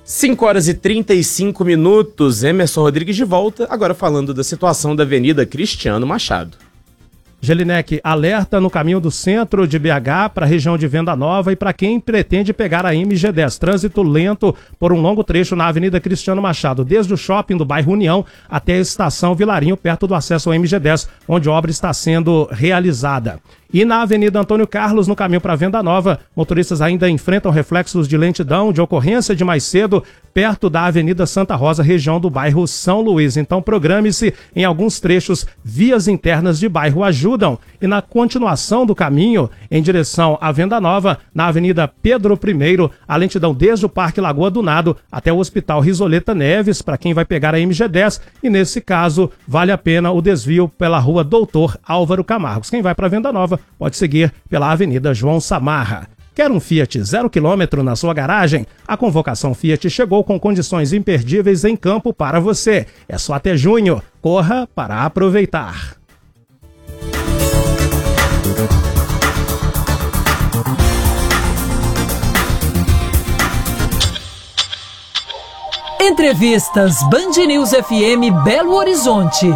5h35, Emerson Rodrigues de volta, agora falando da situação da Avenida Cristiano Machado. Jelinek, alerta no caminho do centro de BH para a região de Venda Nova e para quem pretende pegar a MG10. Trânsito lento por um longo trecho na Avenida Cristiano Machado, desde o shopping do bairro União até a estação Vilarinho, perto do acesso ao MG10, onde a obra está sendo realizada. E na Avenida Antônio Carlos, no caminho para Venda Nova, motoristas ainda enfrentam reflexos de lentidão de ocorrência de mais cedo, perto da Avenida Santa Rosa, região do bairro São Luís. Então programe-se em alguns trechos, vias internas de bairro ajudam. E na continuação do caminho, em direção à Venda Nova, na Avenida Pedro I, a lentidão desde o Parque Lagoa do Nado até o Hospital Risoleta Neves, para quem vai pegar a MG10. E nesse caso, vale a pena o desvio pela Rua Doutor Álvaro Camargos. Quem vai para Venda Nova pode seguir pela Avenida João Samarra. Quer um Fiat 0 km na sua garagem? A convocação Fiat chegou com condições imperdíveis em campo para você. É só até junho. Corra para aproveitar. Entrevistas Band News FM Belo Horizonte.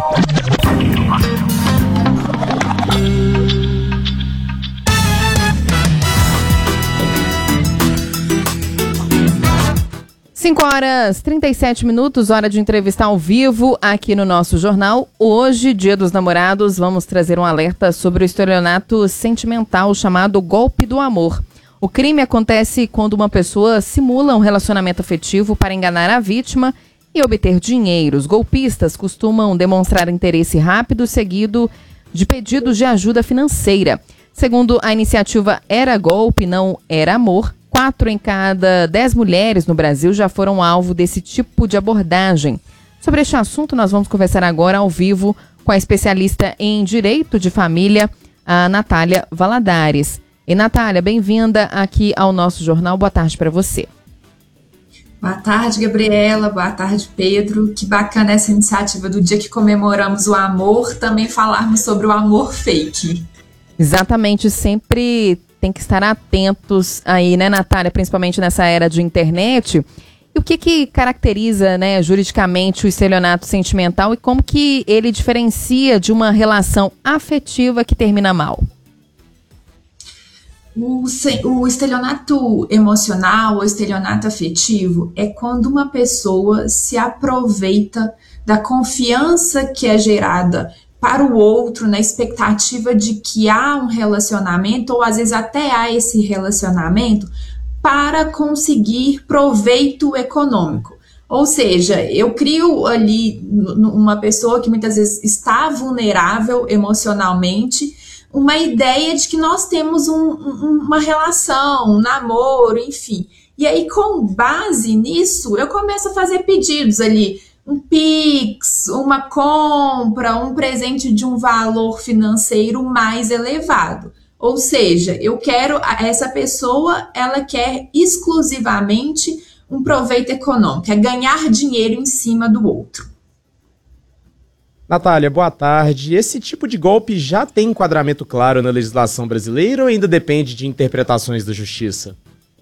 Cinco horas 37 minutos, hora de entrevista ao vivo aqui no nosso jornal. Hoje, Dia dos Namorados, vamos trazer um alerta sobre o estelionato sentimental chamado golpe do amor. O crime acontece quando uma pessoa simula um relacionamento afetivo para enganar a vítima e obter dinheiro. Os golpistas costumam demonstrar interesse rápido, seguido de pedidos de ajuda financeira. Segundo a iniciativa Era Golpe, Não Era Amor, 4 em cada 10 mulheres no Brasil já foram alvo desse tipo de abordagem. Sobre este assunto, nós vamos conversar agora ao vivo com a especialista em Direito de Família, a Natália Valadares. E Natália, bem-vinda aqui ao nosso jornal. Boa tarde para você. Boa tarde, Gabriela. Boa tarde, Pedro. Que bacana essa iniciativa do dia que comemoramos o amor, também falarmos sobre o amor fake. Exatamente, sempre tem que estar atentos aí, né, Natália, principalmente nessa era de internet. E o que caracteriza, né, juridicamente o estelionato sentimental e como que ele diferencia de uma relação afetiva que termina mal? O estelionato emocional ou estelionato afetivo é quando uma pessoa se aproveita da confiança que é gerada para o outro, na expectativa de que há um relacionamento, ou às vezes até há esse relacionamento, para conseguir proveito econômico. Ou seja, eu crio ali uma pessoa que muitas vezes está vulnerável emocionalmente, uma ideia de que nós temos uma relação, um namoro, enfim. E aí, com base nisso, eu começo a fazer pedidos ali, um Pix, uma compra, um presente de um valor financeiro mais elevado. Ou seja, essa pessoa, ela quer exclusivamente um proveito econômico, é ganhar dinheiro em cima do outro. Natália, boa tarde. Esse tipo de golpe já tem enquadramento claro na legislação brasileira ou ainda depende de interpretações da justiça?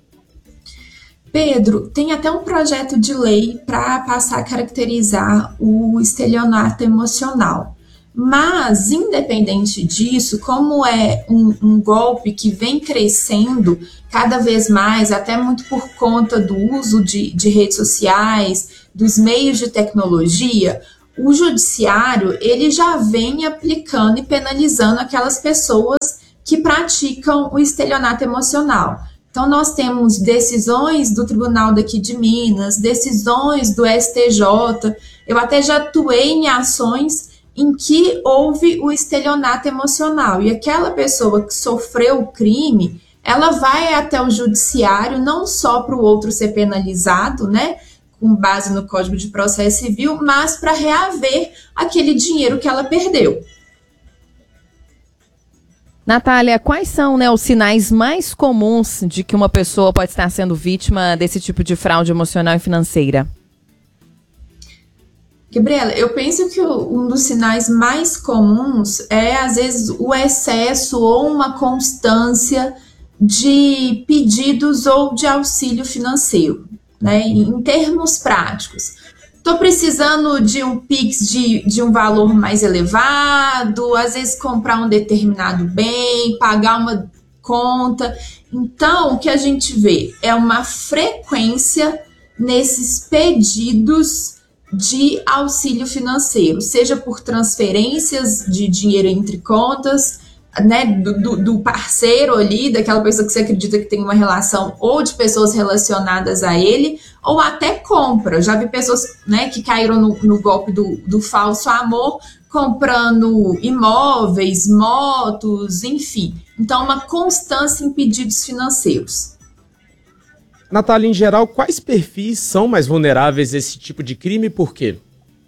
Pedro, tem até um projeto de lei para passar a caracterizar o estelionato emocional. Mas, independente disso, como é um golpe que vem crescendo cada vez mais, até muito por conta do uso de redes sociais, dos meios de tecnologia, o judiciário ele já vem aplicando e penalizando aquelas pessoas que praticam o estelionato emocional. Então, nós temos decisões do Tribunal daqui de Minas, decisões do STJ, eu até já atuei em ações em que houve o estelionato emocional, e aquela pessoa que sofreu o crime, ela vai até o judiciário, não só para o outro ser penalizado, né, com base no Código de Processo Civil, mas para reaver aquele dinheiro que ela perdeu. Natália, quais são, né, os sinais mais comuns de que uma pessoa pode estar sendo vítima desse tipo de fraude emocional e financeira? Gabriela, eu penso que um dos sinais mais comuns é, às vezes, o excesso ou uma constância de pedidos ou de auxílio financeiro. né? Em termos práticos, estou precisando de um Pix de um valor mais elevado, às vezes comprar um determinado bem, pagar uma conta. Então, o que a gente vê é uma frequência nesses pedidos de auxílio financeiro, seja por transferências de dinheiro entre contas, né, do parceiro ali, daquela pessoa que você acredita que tem uma relação, ou de pessoas relacionadas a ele, ou até compra. Já vi pessoas, né, que caíram no golpe do falso amor, comprando imóveis, motos, enfim. Então, uma constância em pedidos financeiros. Natália, em geral, quais perfis são mais vulneráveis a esse tipo de crime e por quê?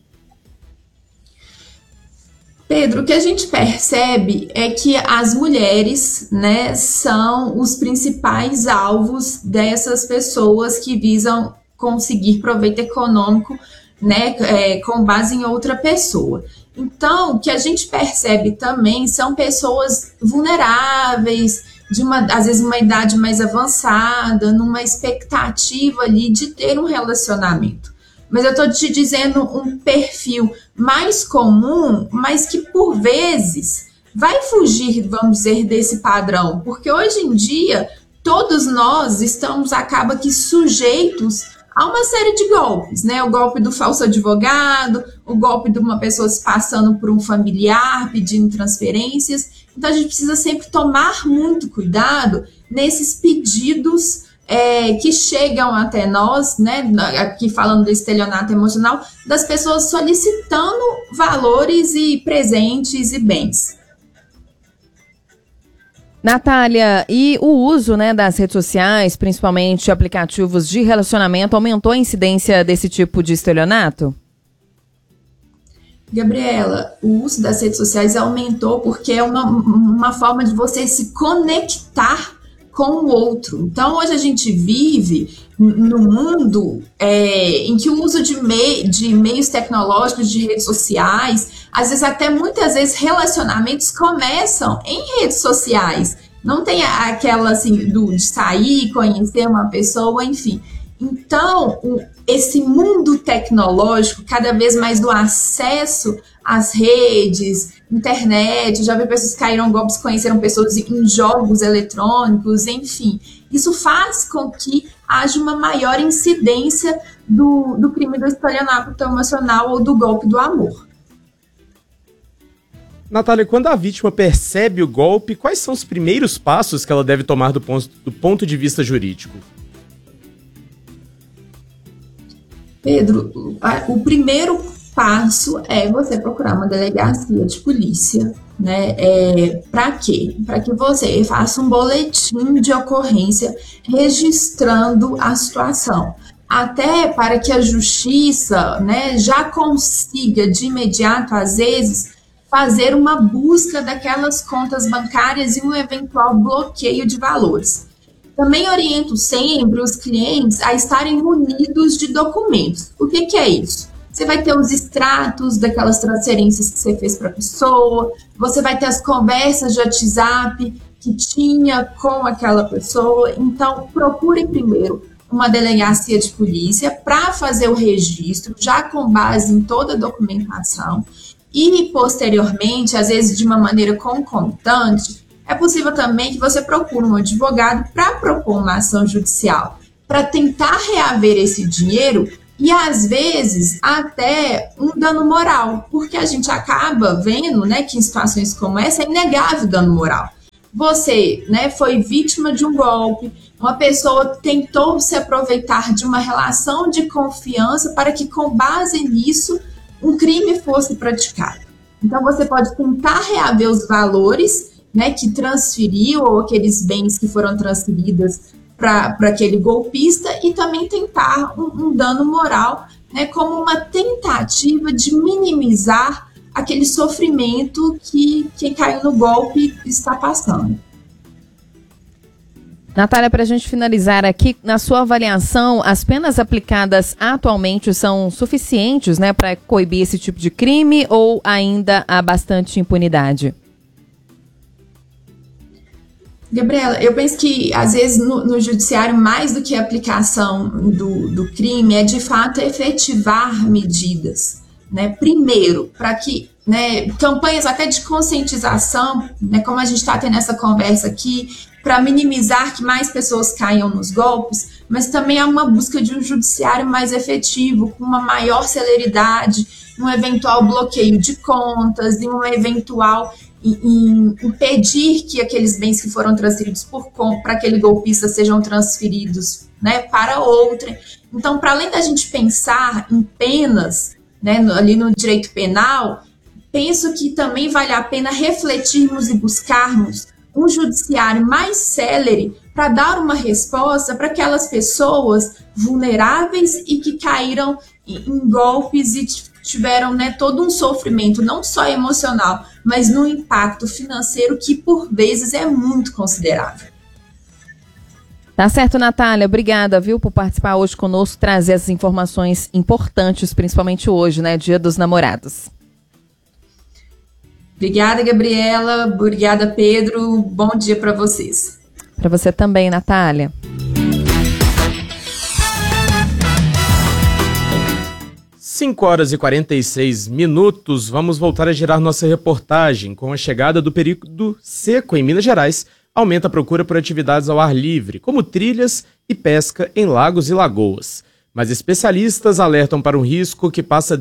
Pedro, o que a gente percebe é que as mulheres, né, são os principais alvos dessas pessoas que visam conseguir proveito econômico, né, com base em outra pessoa. Então, o que a gente percebe também são pessoas vulneráveis, às vezes uma idade mais avançada, numa expectativa ali de ter um relacionamento. Mas eu estou te dizendo um perfil mais comum, mas que por vezes vai fugir, vamos dizer, desse padrão. Porque hoje em dia, todos nós acaba que sujeitos a uma série de golpes, né? O golpe do falso advogado, o golpe de uma pessoa se passando por um familiar, pedindo transferências. Então, a gente precisa sempre tomar muito cuidado nesses pedidos que chegam até nós, né, aqui falando do estelionato emocional, das pessoas solicitando valores e presentes e bens. Natália, e o uso, né, das redes sociais, principalmente aplicativos de relacionamento, aumentou a incidência desse tipo de estelionato? Gabriela, o uso das redes sociais aumentou porque é uma forma de você se conectar com o outro. Então, hoje a gente vive no mundo em que o uso de meios tecnológicos, de redes sociais, às vezes até muitas vezes relacionamentos começam em redes sociais. Não tem aquela assim de sair, conhecer uma pessoa, enfim. Então, esse mundo tecnológico, cada vez mais do acesso às redes, internet, já vi pessoas que caíram golpes, conheceram pessoas em jogos eletrônicos, enfim. Isso faz com que haja uma maior incidência do crime do estelionato emocional ou do golpe do amor. Natália, quando a vítima percebe o golpe, quais são os primeiros passos que ela deve tomar do ponto de vista jurídico? Pedro, o primeiro passo é você procurar uma delegacia de polícia, né? Para quê? Para que você faça um boletim de ocorrência registrando a situação. Até para que a justiça, né, já consiga de imediato, às vezes, fazer uma busca daquelas contas bancárias e um eventual bloqueio de valores. Também oriento sempre os clientes a estarem munidos de documentos. O que é isso? Você vai ter os extratos daquelas transferências que você fez para a pessoa, você vai ter as conversas de WhatsApp que tinha com aquela pessoa. Então, procure primeiro uma delegacia de polícia para fazer o registro, já com base em toda a documentação. E, posteriormente, às vezes de uma maneira concomitante, é possível também que você procure um advogado para propor uma ação judicial, para tentar reaver esse dinheiro e, às vezes, até um dano moral, porque a gente acaba vendo, né, que em situações como essa é inegável dano moral. Você, né, foi vítima de um golpe, uma pessoa tentou se aproveitar de uma relação de confiança para que, com base nisso, um crime fosse praticado. Então, você pode tentar reaver os valores, né, que transferiu, ou aqueles bens que foram transferidos para aquele golpista, e também tentar um dano moral, né, como uma tentativa de minimizar aquele sofrimento que quem caiu no golpe está passando. Natália, para a gente finalizar aqui, na sua avaliação, as penas aplicadas atualmente são suficientes, né, para coibir esse tipo de crime, ou ainda há bastante impunidade? Gabriela, eu penso que, às vezes, no judiciário, mais do que a aplicação do crime, é, de fato, efetivar medidas, né? Primeiro, para que, né, campanhas até de conscientização, né, como a gente está tendo essa conversa aqui, para minimizar que mais pessoas caiam nos golpes, mas também há uma busca de um judiciário mais efetivo, com uma maior celeridade, um eventual bloqueio de contas, e um eventual impedir que aqueles bens que foram transferidos para aquele golpista sejam transferidos, né, para outra. Então, para além da gente pensar em penas, né, ali no direito penal, penso que também vale a pena refletirmos e buscarmos um judiciário mais célere para dar uma resposta para aquelas pessoas vulneráveis e que caíram em golpes e tiveram, né, todo um sofrimento, não só emocional, mas no impacto financeiro, que por vezes é muito considerável. Tá certo, Natália. Obrigada, viu, por participar hoje conosco, trazer essas informações importantes, principalmente hoje, né, Dia dos Namorados. Obrigada, Gabriela. Obrigada, Pedro. Bom dia para vocês. Para você também, Natália. 5h46. Vamos voltar a girar nossa reportagem. Com a chegada do período seco em Minas Gerais, aumenta a procura por atividades ao ar livre, como trilhas e pesca em lagos e lagoas. Mas especialistas alertam para um risco que passa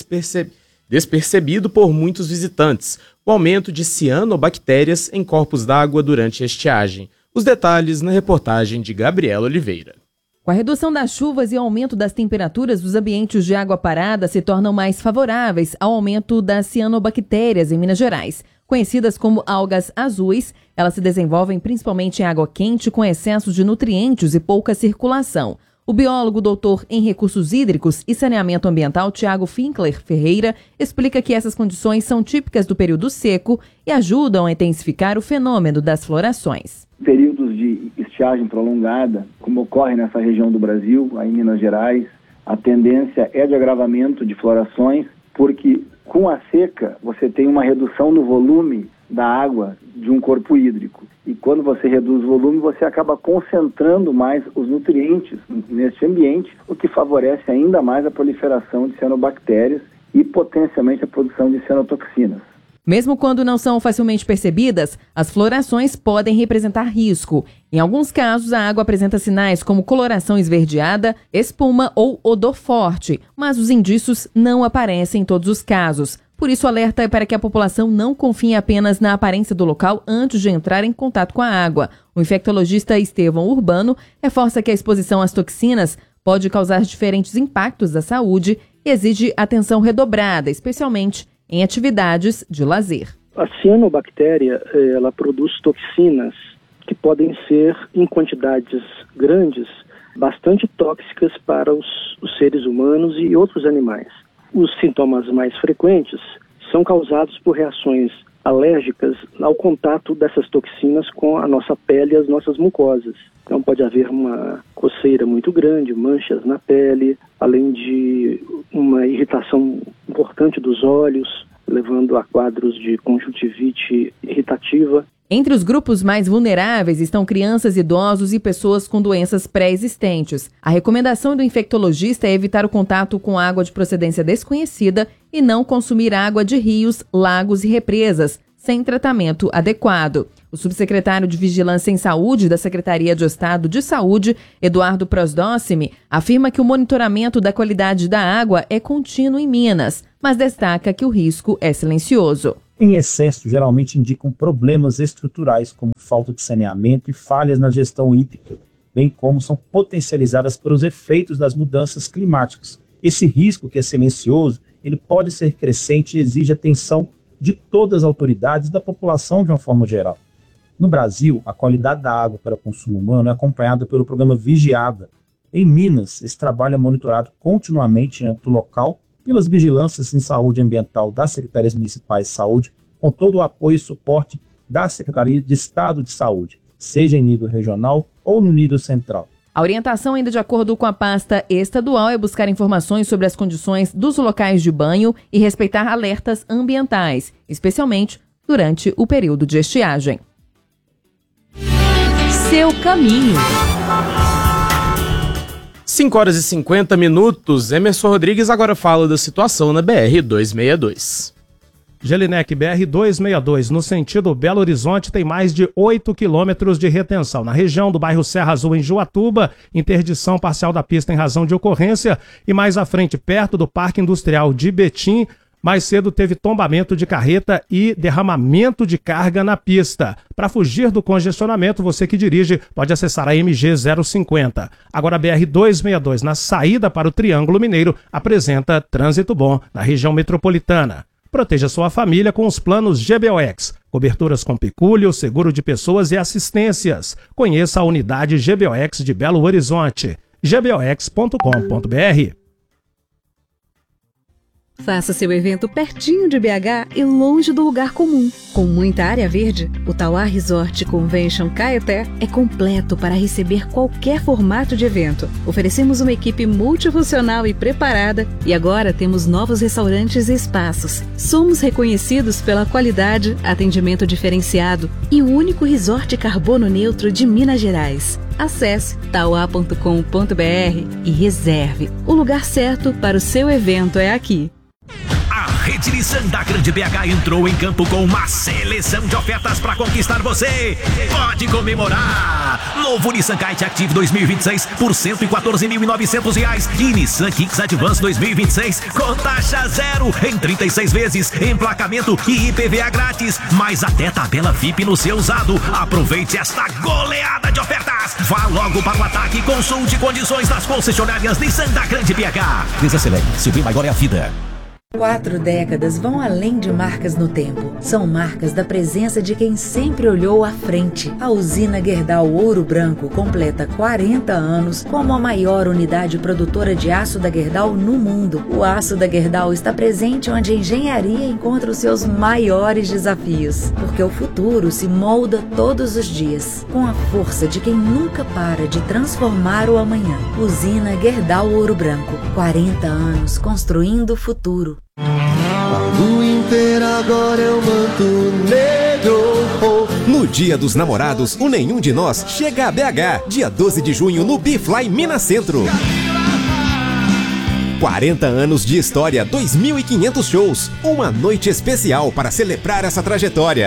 despercebido por muitos visitantes: o aumento de cianobactérias em corpos d'água durante a estiagem. Os detalhes na reportagem de Gabriela Oliveira. Com a redução das chuvas e aumento das temperaturas, os ambientes de água parada se tornam mais favoráveis ao aumento das cianobactérias em Minas Gerais. Conhecidas como algas azuis, elas se desenvolvem principalmente em água quente com excesso de nutrientes e pouca circulação. O biólogo doutor em recursos hídricos e saneamento ambiental Tiago Finkler Ferreira explica que essas condições são típicas do período seco e ajudam a intensificar o fenômeno das florações. Períodos de estiagem prolongada, como ocorre nessa região do Brasil, aí em Minas Gerais, a tendência é de agravamento de florações, porque com a seca você tem uma redução no volume da água de um corpo hídrico. E quando você reduz o volume, você acaba concentrando mais os nutrientes neste ambiente, o que favorece ainda mais a proliferação de cianobactérias e potencialmente a produção de cianotoxinas. Mesmo quando não são facilmente percebidas, as florações podem representar risco. Em alguns casos, a água apresenta sinais como coloração esverdeada, espuma ou odor forte, mas os indícios não aparecem em todos os casos. Por isso, o alerta é para que a população não confie apenas na aparência do local antes de entrar em contato com a água. O infectologista Estevão Urbano reforça que a exposição às toxinas pode causar diferentes impactos à saúde e exige atenção redobrada, especialmente em atividades de lazer. A cianobactéria, ela produz toxinas que podem ser, em quantidades grandes, bastante tóxicas para os seres humanos e outros animais. Os sintomas mais frequentes são causados por reações alérgicas ao contato dessas toxinas com a nossa pele e as nossas mucosas. Então pode haver uma coceira muito grande, manchas na pele, além de uma irritação importante dos olhos, levando a quadros de conjuntivite irritativa. Entre os grupos mais vulneráveis estão crianças, idosos e pessoas com doenças pré-existentes. A recomendação do infectologista é evitar o contato com água de procedência desconhecida e não consumir água de rios, lagos e represas, sem tratamento adequado. O subsecretário de Vigilância em Saúde da Secretaria de Estado de Saúde, Eduardo Prosdócime, afirma que o monitoramento da qualidade da água é contínuo em Minas, mas destaca que o risco é silencioso. Em excesso, geralmente indicam problemas estruturais, como falta de saneamento e falhas na gestão hídrica, bem como são potencializadas pelos efeitos das mudanças climáticas. Esse risco, que é silencioso, ele pode ser crescente e exige atenção de todas as autoridades e da população de uma forma geral. No Brasil, a qualidade da água para consumo humano é acompanhada pelo programa Vigiada. Em Minas, esse trabalho é monitorado continuamente em âmbito local pelas vigilâncias em saúde ambiental das secretarias municipais de saúde, com todo o apoio e suporte da Secretaria de Estado de Saúde, seja em nível regional ou no nível central. A orientação, ainda de acordo com a pasta estadual, é buscar informações sobre as condições dos locais de banho e respeitar alertas ambientais, especialmente durante o período de estiagem. seu caminho. 5 horas e 50 minutos. Emerson Rodrigues agora fala da situação na BR-262. Gelinec, BR-262, no sentido Belo Horizonte, tem mais de 8 quilômetros de retenção. Na região do bairro Serra Azul, em Juatuba, interdição parcial da pista em razão de ocorrência. E mais à frente, perto do Parque Industrial de Betim, mais cedo teve tombamento de carreta e derramamento de carga na pista. Para fugir do congestionamento, você que dirige pode acessar a MG 050. Agora a BR-262, na saída para o Triângulo Mineiro, apresenta trânsito bom na região metropolitana. Proteja sua família com os planos GBOX. Coberturas com pecúlio, seguro de pessoas e assistências. Conheça a unidade GBOX de Belo Horizonte. gbox.com.br. Faça seu evento pertinho de BH e longe do lugar comum. Com muita área verde, o Tauá Resort Convention Caeté é completo para receber qualquer formato de evento. Oferecemos uma equipe multifuncional e preparada e agora temos novos restaurantes e espaços. Somos reconhecidos pela qualidade, atendimento diferenciado e o único resort carbono neutro de Minas Gerais. Acesse tauá.com.br e reserve. O lugar certo para o seu evento é aqui. A Rede Nissan da Grande BH entrou em campo com uma seleção de ofertas para conquistar você. Pode comemorar! Novo Nissan Kite Active 2026 por R$ 114.900 e Nissan Kicks Advance 2026 com taxa zero em 36 vezes, emplacamento e IPVA grátis, mais até tabela VIP no seu usado. Aproveite esta goleada de ofertas. Vá logo para o ataque e consulte condições das concessionárias Nissan da Grande BH. Desacelere, seu bem maior é a vida. 4 décadas vão além de marcas no tempo. São marcas da presença de quem sempre olhou à frente. A usina Gerdau Ouro Branco completa 40 anos como a maior unidade produtora de aço da Gerdau no mundo. O aço da Gerdau está presente onde a engenharia encontra os seus maiores desafios, porque o futuro se molda todos os dias, com a força de quem nunca para de transformar o amanhã. Usina Gerdau Ouro Branco, 40 anos construindo o futuro. Do Inter agora eu manto negro. No Dia dos Namorados, o Nenhum de Nós chega a BH, dia 12 de junho no Bifly Minas Centro. 40 anos de história, 2.500 shows, uma noite especial para celebrar essa trajetória.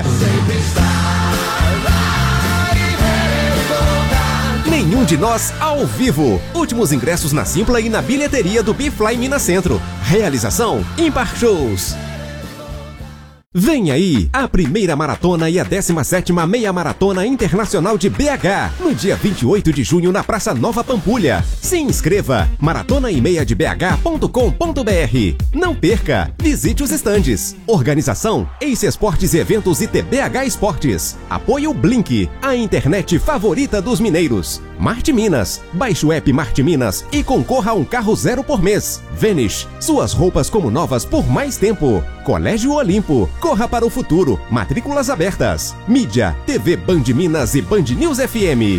Nenhum de Nós ao vivo. Últimos ingressos na Simpla e na bilheteria do Bifly Minas Centro. Realização Impar Shows. Vem aí a primeira maratona e a 17ª meia maratona internacional de BH, no dia 28 de junho na Praça Nova Pampulha. Se inscreva, maratonaemeadebh.com.br. Não perca, visite os estandes. Organização Ace Esportes e Eventos e TBH Esportes. Apoio Blink, a internet favorita dos mineiros. Marte Minas, baixe o app Marte Minas e concorra a um carro 0 por mês. Vanish, suas roupas como novas por mais tempo. Colégio Olimpo, corra para o futuro, matrículas abertas. Mídia, TV Band Minas e Band News FM.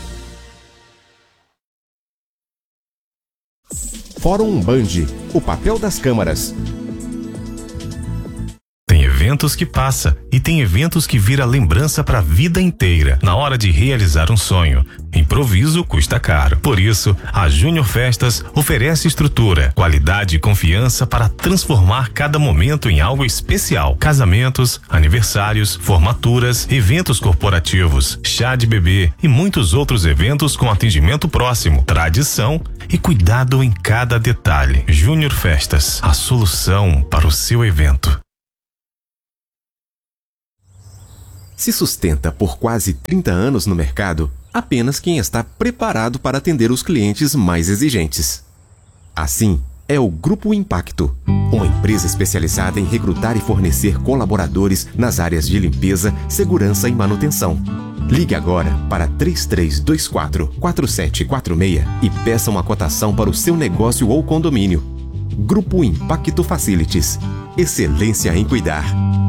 Fórum Band, o papel das câmaras. Tem eventos que passa e tem eventos que vira lembrança para a vida inteira. Na hora de realizar um sonho, improviso custa caro. Por isso, a Júnior Festas oferece estrutura, qualidade e confiança para transformar cada momento em algo especial. Casamentos, aniversários, formaturas, eventos corporativos, chá de bebê e muitos outros eventos com atendimento próximo, tradição e cuidado em cada detalhe. Júnior Festas, a solução para o seu evento. Se sustenta por quase 30 anos no mercado, apenas quem está preparado para atender os clientes mais exigentes. Assim, é o Grupo Impacto, uma empresa especializada em recrutar e fornecer colaboradores nas áreas de limpeza, segurança e manutenção. Ligue agora para 3324-4746 e peça uma cotação para o seu negócio ou condomínio. Grupo Impacto Facilities. Excelência em cuidar.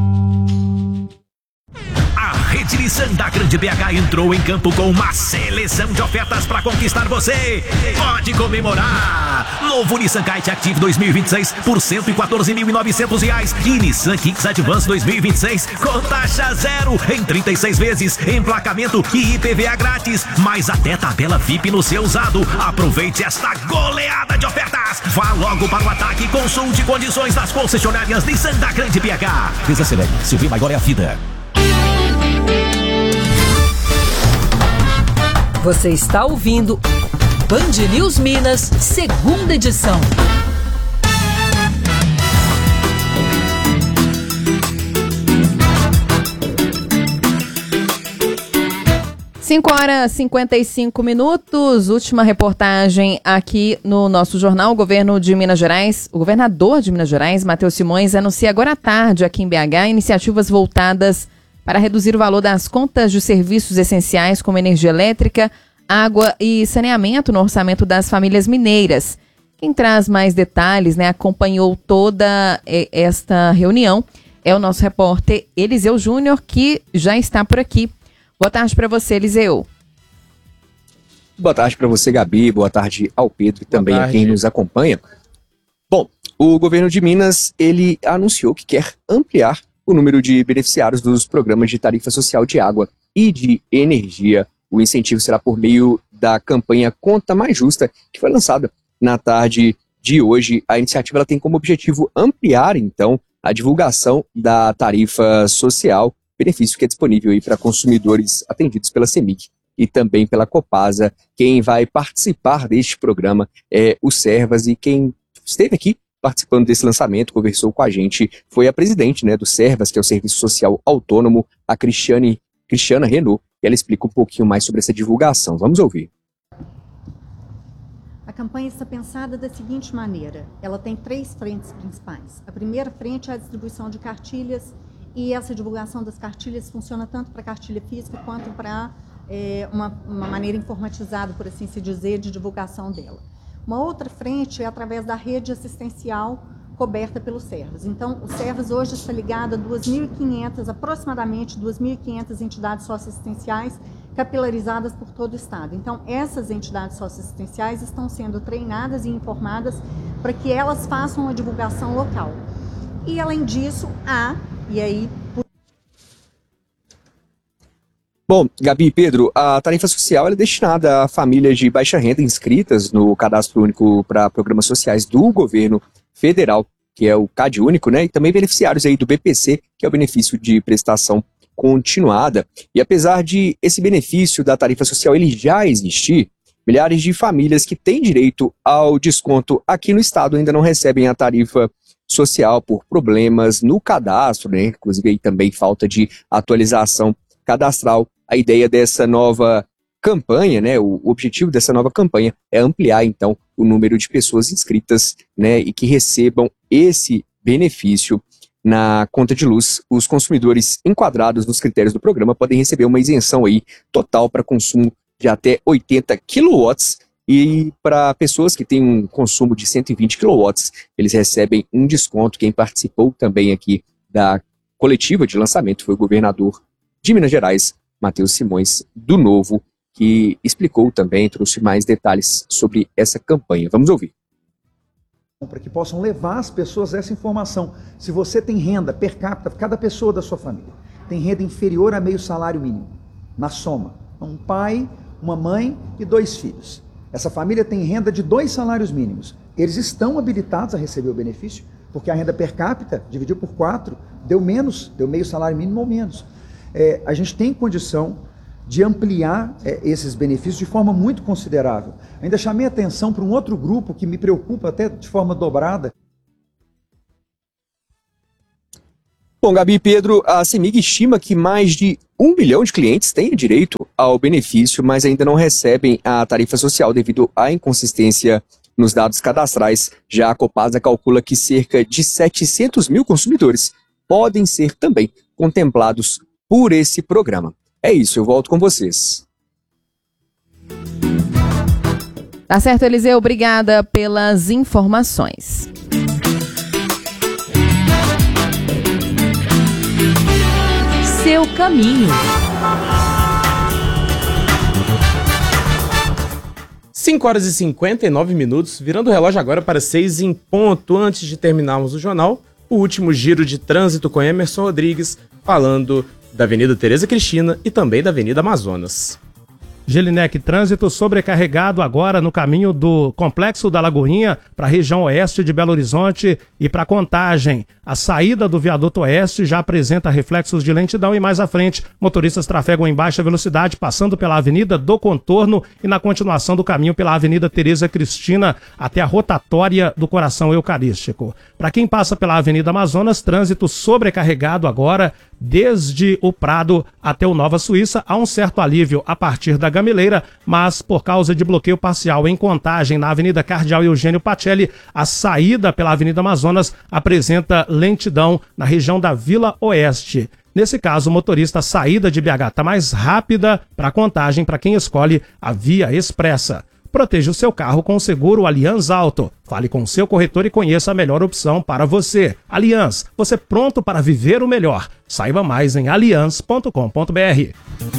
Rede Nissan da Grande BH entrou em campo com uma seleção de ofertas para conquistar você. Pode comemorar! Novo Nissan Kite Active 2026 por R$ 114.900 e Nissan Kicks Advance 2026 com taxa zero em 36 vezes, emplacamento e IPVA grátis, mais até tabela VIP no seu usado. Aproveite esta goleada de ofertas. Vá logo para o ataque e consulte condições das concessionárias Nissan da Grande BH. Desacelere, Silvio Maior é a vida. Você está ouvindo Band News Minas, segunda edição. 5h55, última reportagem aqui no nosso jornal. O governador de Minas Gerais, Matheus Simões, anuncia agora à tarde aqui em BH iniciativas voltadas para reduzir o valor das contas de serviços essenciais como energia elétrica, água e saneamento no orçamento das famílias mineiras. Quem traz mais detalhes, acompanhou toda esta reunião, é o nosso repórter Eliseu Júnior, que já está por aqui. Boa tarde para você, Eliseu. Boa tarde para você, Gabi. Boa tarde ao Pedro e também a quem nos acompanha. Bom, o governo de Minas, ele anunciou que quer ampliar o número de beneficiários dos programas de tarifa social de água e de energia. O incentivo será por meio da campanha Conta Mais Justa, que foi lançada na tarde de hoje. A iniciativa ela tem como objetivo ampliar, então, a divulgação da tarifa social, benefício que é disponível aí para consumidores atendidos pela CEMIG e também pela Copasa. Quem vai participar deste programa é o Servas, e quem esteve aqui participando desse lançamento, conversou com a gente, foi a presidente do Servas, que é o Serviço Social Autônomo, a Cristiana Renault, e ela explica um pouquinho mais sobre essa divulgação. Vamos ouvir. A campanha está pensada da seguinte maneira: ela tem 3 frentes principais. A primeira frente é a distribuição de cartilhas, e essa divulgação das cartilhas funciona tanto para cartilha física quanto para uma maneira informatizada, por assim se dizer, de divulgação dela. Uma outra frente é através da rede assistencial coberta pelos Servas. Então, o Servas hoje está ligado a aproximadamente 2.500 entidades socioassistenciais capilarizadas por todo o estado. Então, essas entidades socioassistenciais estão sendo treinadas e informadas para que elas façam a divulgação local. E, além disso, Bom, Gabi e Pedro, a tarifa social é destinada a famílias de baixa renda inscritas no Cadastro Único para Programas Sociais do Governo Federal, que é o CAD Único, e também beneficiários aí do BPC, que é o benefício de prestação continuada. E apesar de esse benefício da tarifa social ele já existir, milhares de famílias que têm direito ao desconto aqui no estado ainda não recebem a tarifa social por problemas no cadastro, inclusive aí também falta de atualização cadastral. A ideia dessa nova campanha, o objetivo dessa nova campanha é ampliar, então, o número de pessoas inscritas, e que recebam esse benefício na conta de luz. Os consumidores enquadrados nos critérios do programa podem receber uma isenção aí total para consumo de até 80 kW, e para pessoas que têm um consumo de 120 kW, eles recebem um desconto. Quem participou também aqui da coletiva de lançamento foi o governador de Minas Gerais, Matheus Simões, do Novo, que explicou também, trouxe mais detalhes sobre essa campanha. Vamos ouvir. Para que possam levar as pessoas essa informação. Se você tem renda per capita, cada pessoa da sua família tem renda inferior a meio salário mínimo, na soma, um pai, uma mãe e 2 filhos. Essa família tem renda de 2 salários mínimos. Eles estão habilitados a receber o benefício, porque a renda per capita dividiu por 4, deu meio salário mínimo ou menos. A gente tem condição de ampliar esses benefícios de forma muito considerável. Ainda chamei atenção para um outro grupo que me preocupa até de forma dobrada. Bom, Gabi e Pedro, a CEMIG estima que mais de 1 milhão de clientes têm direito ao benefício, mas ainda não recebem a tarifa social devido à inconsistência nos dados cadastrais. Já a Copasa calcula que cerca de 700 mil consumidores podem ser também contemplados por esse programa. É isso, eu volto com vocês. Tá certo, Eliseu, obrigada pelas informações. Seu caminho. 5 horas e 59 minutos, virando o relógio agora para 6 em ponto. Antes de terminarmos o jornal, o último giro de trânsito com Emerson Rodrigues, falando da Avenida Tereza Cristina e também da Avenida Amazonas. Gelinec, trânsito sobrecarregado agora no caminho do Complexo da Lagoinha para a região oeste de Belo Horizonte e para Contagem. A saída do viaduto oeste já apresenta reflexos de lentidão e mais à frente, motoristas trafegam em baixa velocidade, passando pela Avenida do Contorno e na continuação do caminho pela Avenida Tereza Cristina até a rotatória do Coração Eucarístico. Para quem passa pela Avenida Amazonas, trânsito sobrecarregado agora desde o Prado até o Nova Suíça. Há um certo alívio a partir da Gamileira, mas por causa de bloqueio parcial em Contagem na Avenida Cardeal Eugênio Pacelli, a saída pela Avenida Amazonas apresenta lentidão na região da Vila Oeste. Nesse caso, o motorista, a saída de BH está mais rápida para Contagem para quem escolhe a via expressa. Proteja o seu carro com o seguro Allianz Auto. Fale com o seu corretor e conheça a melhor opção para você. Allianz, você pronto para viver o melhor. Saiba mais em allianz.com.br.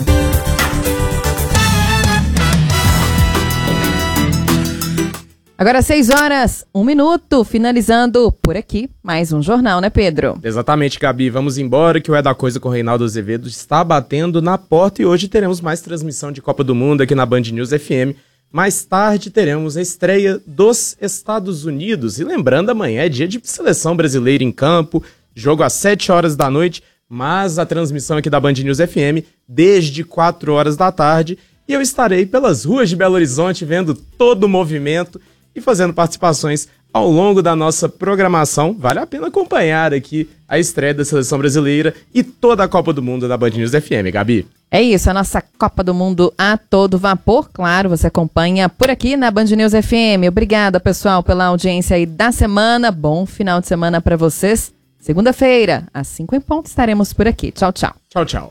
Agora 6 horas, 1 minuto, finalizando por aqui mais um jornal, né, Pedro? Exatamente, Gabi. Vamos embora que o É da Coisa com o Reinaldo Azevedo está batendo na porta e hoje teremos mais transmissão de Copa do Mundo aqui na Band News FM. Mais tarde teremos a estreia dos Estados Unidos. E lembrando, amanhã é dia de seleção brasileira em campo, jogo às 7 horas da noite, mas a transmissão aqui da Band News FM desde 4 horas da tarde. E eu estarei pelas ruas de Belo Horizonte vendo todo o movimento e fazendo participações ao longo da nossa programação. Vale a pena acompanhar aqui a estreia da seleção brasileira e toda a Copa do Mundo da Band News FM, Gabi. É isso, a nossa Copa do Mundo a todo vapor. Claro, você acompanha por aqui na Band News FM. Obrigada, pessoal, pela audiência aí da semana. Bom final de semana para vocês. Segunda-feira, às 5 em ponto, estaremos por aqui. Tchau, tchau. Tchau, tchau.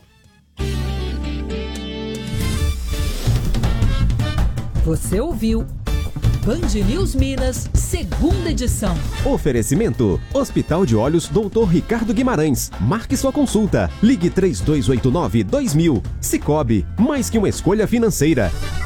Você ouviu Band News Minas, segunda edição. Oferecimento: Hospital de Olhos Dr. Ricardo Guimarães. Marque sua consulta. Ligue 3289-2000. Cicobi, mais que uma escolha financeira.